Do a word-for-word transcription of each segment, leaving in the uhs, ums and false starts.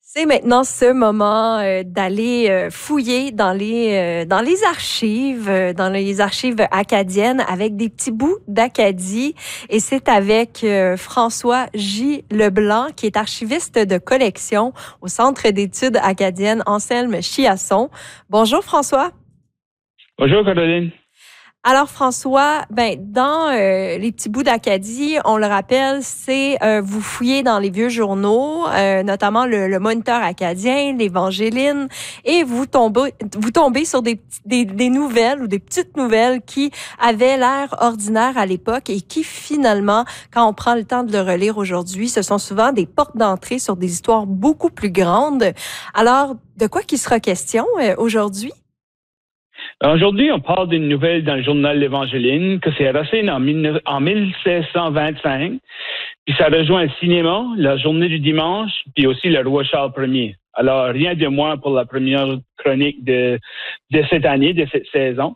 C'est maintenant ce moment euh, d'aller euh, fouiller dans les euh, dans les archives, euh, dans les archives acadiennes avec des petits bouts d'Acadie. Et c'est avec euh, François J. Leblanc, qui est archiviste de collection au Centre d'études acadiennes Anselme-Chiasson. Bonjour François. Bonjour Caroline. Alors François, ben dans euh, les petits bouts d'Acadie, on le rappelle, c'est euh, vous fouillez dans les vieux journaux, euh, notamment le, le Moniteur acadien, l'Évangéline, et vous tombez vous tombez sur des, des des nouvelles ou des petites nouvelles qui avaient l'air ordinaires à l'époque et qui finalement, quand on prend le temps de le relire aujourd'hui, ce sont souvent des portes d'entrée sur des histoires beaucoup plus grandes. Alors, de quoi qu'il sera question euh, aujourd'hui? Aujourd'hui, on parle d'une nouvelle dans le journal L'Évangéline que c'est racine en, en mille six cent vingt-cinq, puis ça rejoint le cinéma, la journée du dimanche, puis aussi le roi Charles Ier. Alors, rien de moins pour la première chronique de, de cette année, de cette saison.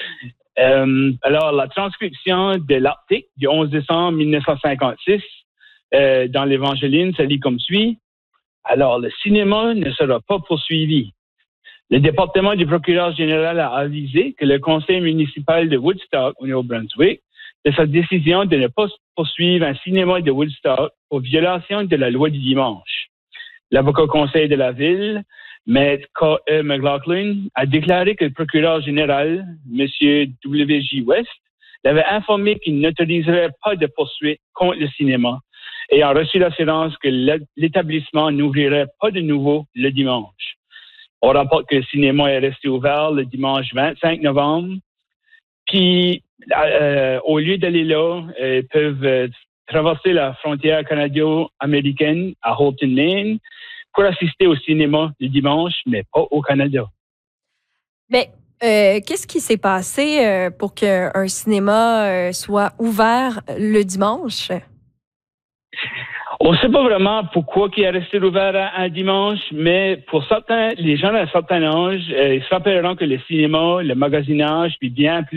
Euh, alors, la transcription de l'article du onze décembre mille neuf cent cinquante-six euh, dans l'Évangéline, ça lit comme suit. Alors, le cinéma ne sera pas poursuivi. Le département du procureur général a avisé que le conseil municipal de Woodstock, au Nouveau-Brunswick, de sa décision de ne pas poursuivre un cinéma de Woodstock pour violation de la loi du dimanche. L'avocat conseil de la ville, Maître K E McLaughlin, a déclaré que le procureur général, M. W J West, l'avait informé qu'il n'autoriserait pas de poursuite contre le cinéma et a reçu l'assurance que l'établissement n'ouvrirait pas de nouveau le dimanche. On rapporte que le cinéma est resté ouvert le dimanche vingt-cinq novembre. Puis, euh, au lieu d'aller là, euh, ils peuvent euh, traverser la frontière canado-américaine à Halton, Maine, pour assister au cinéma le dimanche, mais pas au Canada. Mais euh, qu'est-ce qui s'est passé euh, pour qu'un cinéma euh, soit ouvert le dimanche? On ne sait pas vraiment pourquoi il est resté ouvert un dimanche, mais pour certains, les gens d'un certain âge, euh, ils se rappelleront que le cinéma, le magasinage, puis bien plus